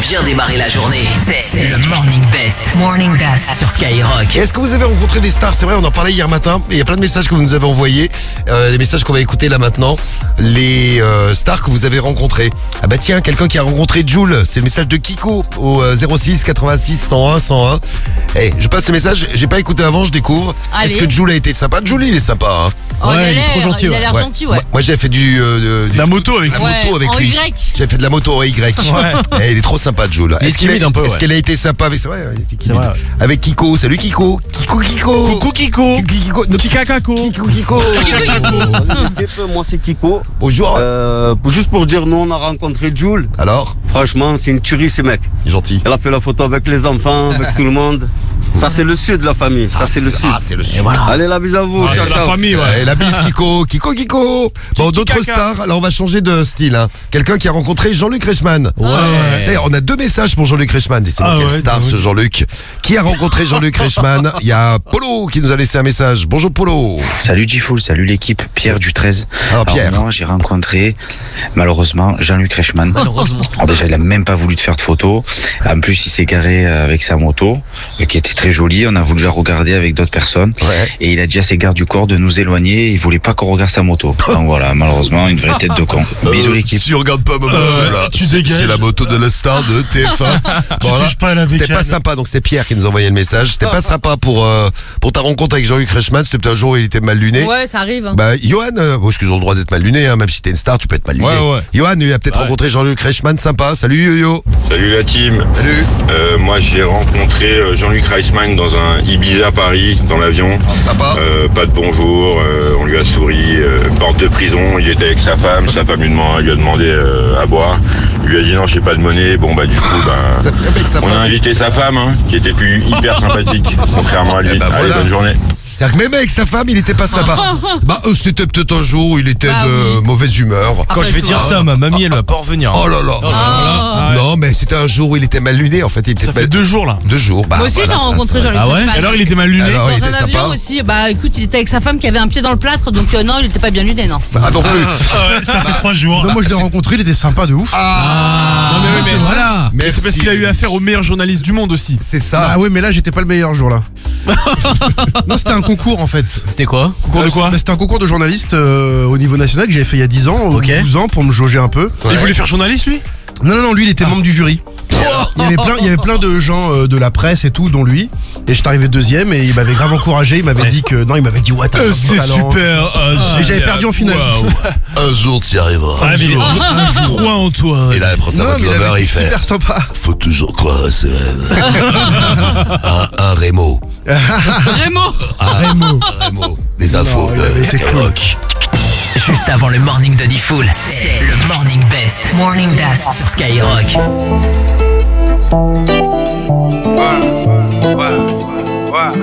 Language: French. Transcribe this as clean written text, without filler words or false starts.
bien démarrer la journée. C'est le Morning Best. Morning Best sur Skyrock. Est-ce que vous avez rencontré des stars? C'est vrai, on en parlait hier matin. Il y a plein de messages que vous nous avez envoyés. Les messages qu'on va écouter là maintenant. Les stars que vous avez rencontrées. Ah bah tiens, quelqu'un qui a rencontré Jul. C'est le message de Kiko au 06 86 101 101. Eh, je passe le message. J'ai pas écouté avant, je découvre. Allez. Est-ce que Jul a été sympa? Jul, il est sympa. Hein. Oh, Ouais, il est trop gentil, Il a ouais. l'air gentil, ouais. Moi, j'ai fait La moto avec la lui. moto avec en lui. Y. J'ai fait de la moto en Y. Eh, il est trop sympa, Jul. Il est timide un peu, ouais. Est-ce qu'elle a été sympa avec... C'est vrai, il était timide. vrai, ouais. Avec Kiko. Salut Kiko. Kiko. Coucou Kiko. Kiko. Kikakako. Kiko. Moi c'est Kiko. Bonjour. Juste pour dire, nous on a rencontré Jul. Alors, Franchement, c'est une tuerie ce mec. il est gentil. Elle a fait la photo avec les enfants, avec tout le monde. Ça c'est le sud de la famille. Ça c'est le sud. Ah, c'est le sud. Allez, la bise à vous. Ah, Ciao, c'est la ciao. famille, ouais. La bise Kiko. Bon, d'autres stars. Alors, on va changer de style. Hein. Quelqu'un qui a rencontré Jean-Luc Reichmann. D'ailleurs, on a 2 messages pour Jean-Luc Reichmann. C'est quelle star ce Jean-Luc? Qui a rencontré Jean-Luc Reichmann? Il y a Polo qui nous a laissé un message. Bonjour Polo. Salut G-Full, salut l'équipe, Pierre du 13. Alors Pierre. moi j'ai rencontré malheureusement Jean-Luc Reichmann. Malheureusement. Alors déjà il a même pas voulu te faire de photos. En plus il s'est garé avec sa moto qui était très jolie. On a voulu la regarder avec d'autres personnes. Ouais. Et il a dit à ses gardes du corps de nous éloigner. Il voulait pas qu'on regarde sa moto. Donc voilà, malheureusement une vraie tête de con. Bisous l'équipe. Si on regarde pas ma moto là, tu dégages. c'est la moto de la star de TF1. Voilà. touches pas à la C'était bécane. pas sympa, donc c'est Pierre qui nous envoyait le message. C'était pas sympa pour ta rencontre avec Jean-Luc Reichmann. C'était peut-être un jour où il était mal luné. Ouais, ça arrive. Bah, Johan, parce qu'ils ont le droit d'être mal luné, hein, même si t'es une star, tu peux être mal luné. Ouais. Johan, il a peut-être rencontré Jean-Luc Reichmann, sympa. Salut Yo-Yo. Salut la team. Salut. Moi j'ai rencontré Jean-Luc Reichmann dans un Ibiza Paris dans l'avion. Sympa. Pas de bonjour, on lui a souri, porte de prison, il était avec sa femme lui a demandé à boire. Il lui a dit non j'ai pas de monnaie, bon bah du coup Avec sa on a femme. invité sa femme qui était plus hyper sympathique, contrairement à lui. Eh ben, Allez voilà. bonne journée. C'est-à-dire que même avec sa femme, il était pas sympa. Bah, c'était peut-être un jour où il était Bah de oui. mauvaise humeur. Quand je vais dire ça, ma mamie elle va pas revenir. Oh là là. Ah. Non, mais c'était un jour où il était mal luné, en fait. Il était Ça fait 2 jours là. 2 jours. Bah, Moi aussi, voilà, j'ai ça, rencontré ça, Jean-Luc Ah ouais. Reichmann. Alors il était mal luné. Alors, il Dans un était avion sympa. aussi, bah écoute, il était avec sa femme qui avait un pied dans le plâtre, donc non, il était pas bien luné, non. Ah non plus. Ça fait 3 jours. Non, moi je l'ai rencontré, il était sympa de ouf. Non mais voilà. Merci. C'est parce qu'il a eu affaire au meilleur journaliste du monde aussi. C'est ça. Ah ouais, mais là j'étais pas le meilleur jour là. Non, c'était un concours en fait. C'était quoi? Concours de quoi? Bah, c'était un concours de journaliste au niveau national que j'avais fait il y a 10 ans, ou Ok. 12 ans pour me jauger un peu. Il voulait faire journaliste lui? Non, lui il était membre du jury. Il y avait plein de gens de la presse et tout, dont lui. Et j'étais arrivé 2e et il m'avait grave encouragé. Il m'avait dit que. Non, il m'avait dit ouais, t'as un C'est talent. super. Et j'avais perdu en finale. Un jour, tu y arriveras. Ah, mais crois en toi. Et là, après ça, Non, votre mais il lover, avait il été fait. super sympa. Faut toujours croire à ses rêves. un Rémo. Vraiment. Rémo. Rémo. Les infos Non, de c'est cool. Skyrock. Juste avant le morning de D-Full, c'est le Morning Best. Morning Best sur Skyrock.